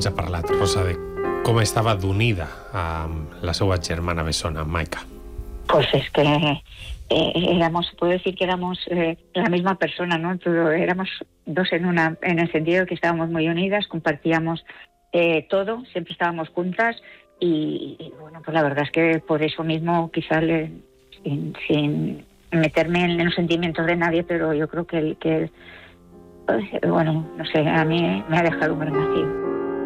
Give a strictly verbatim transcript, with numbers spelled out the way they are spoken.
ens ha parlat, Rosa, de com estava d'unida amb la seva germana bessona, Maika. Pues es que eh, éramos, puedo decir que éramos eh, la misma persona, ¿no? Todo, éramos dos en una, en el sentido de que estábamos muy unidas, compartíamos eh, todo, siempre estábamos juntas y, y bueno, pues la verdad es que por eso mismo quizás le, sin, sin meterme en los sentimientos de nadie, pero yo creo que el que, bueno, no sé, a mí me ha dejado un gran vacío.